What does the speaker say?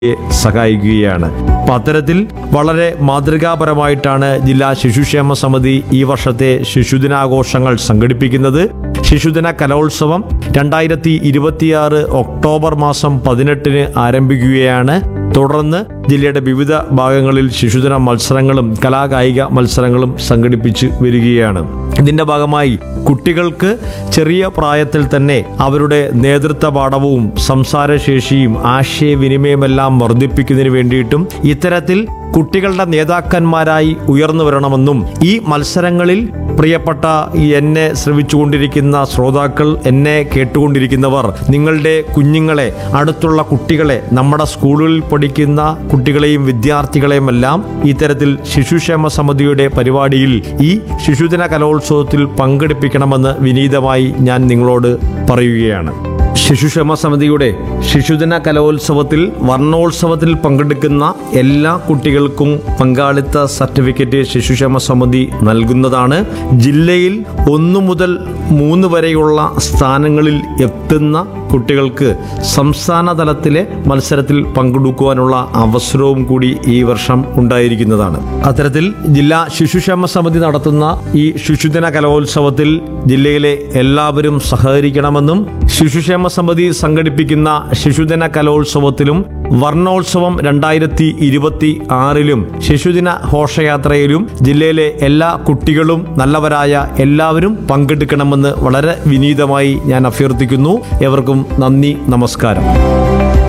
സഹായിക്കുകയാണ്. അത്തരത്തിൽ വളരെ മാതൃകാപരമായിട്ടാണ് ജില്ലാ ശിശുക്ഷേമ സമിതി ഈ വർഷത്തെ ശിശുദിനാഘോഷങ്ങൾ സംഘടിപ്പിക്കുന്നത്. ശിശുദിന കലോത്സവം 2026 ഒക്ടോബർ മാസം 18 ആരംഭിക്കുകയാണ്. തുടർന്ന് ജില്ലയുടെ വിവിധ ഭാഗങ്ങളിൽ ശിശുദിന മത്സരങ്ങളും കലാകായിക മത്സരങ്ങളും സംഘടിപ്പിച്ച് വരികയാണ്. ഇതിന്റെ ഭാഗമായി കുട്ടികൾക്ക് ചെറിയ പ്രായത്തിൽ തന്നെ അവരുടെ നേതൃത്വ പാഠവും സംസാരശേഷിയും ആശയവിനിമയമെല്ലാം വർദ്ധിപ്പിക്കുന്നതിന് വേണ്ടിയിട്ടും ഇത്തരത്തിൽ കുട്ടികളുടെ നേതാക്കന്മാരായി ഉയർന്നു വരണമെന്നും ഈ മത്സരങ്ങളിൽ പ്രിയപ്പെട്ട എന്നെ ശ്രവിച്ചുകൊണ്ടിരിക്കുന്ന ശ്രോതാക്കൾ, എന്നെ കേട്ടുകൊണ്ടിരിക്കുന്നവർ, നിങ്ങളുടെ കുഞ്ഞുങ്ങളെ, അടുത്തുള്ള കുട്ടികളെ, നമ്മുടെ സ്കൂളുകളിൽ പഠിക്കുന്ന കുട്ടികളെയും വിദ്യാർത്ഥികളെയും എല്ലാം ഇത്തരത്തിൽ ശിശുക്ഷേമ സമിതിയുടെ പരിപാടിയിൽ ഈ ശിശുദിന കലോത്സവത്തിൽ പങ്കെടുപ്പിക്കണമെന്ന് വിനീതമായി ഞാൻ നിങ്ങളോട് പറയുകയാണ്. ശിശുക്ഷേമ സമിതിയുടെ ശിശുദിന കലോത്സവത്തിൽ വർണ്ണോത്സവത്തിൽ പങ്കെടുക്കുന്ന എല്ലാ കുട്ടികൾക്കും പങ്കാളിത്ത സർട്ടിഫിക്കറ്റ് ശിശുക്ഷേമ സമിതി നൽകുന്നതാണ്. ജില്ലയിൽ 1 മുതൽ 3 വരെയുള്ള സ്ഥാനങ്ങളിൽ എത്തുന്ന കുട്ടികൾക്ക് സംസ്ഥാന തലത്തിലെ മത്സരത്തിൽ പങ്കെടുക്കുവാനുള്ള അവസരവും കൂടി ഈ വർഷം ഉണ്ടായിരിക്കുന്നതാണ്. അത്തരത്തിൽ ജില്ലാ ശിശുക്ഷേമ സമിതി നടത്തുന്ന ഈ ശിശുദിന കലോത്സവത്തിൽ ജില്ലയിലെ എല്ലാവരും സഹകരിക്കണമെന്നും ശിശുക്ഷേമ സമിതി സംഘടിപ്പിക്കുന്ന ശിശുദിന കലോത്സവത്തിലും വർണ്ണോത്സവം 2026 ശിശുദിന ഘോഷയാത്രയിലും ജില്ലയിലെ എല്ലാ കുട്ടികളും നല്ലവരായ എല്ലാവരും പങ്കെടുക്കണമെന്ന് വളരെ വിനീതമായി ഞാൻ അഭ്യർത്ഥിക്കുന്നു. ഏവർക്കും നന്ദി, നമസ്കാരം.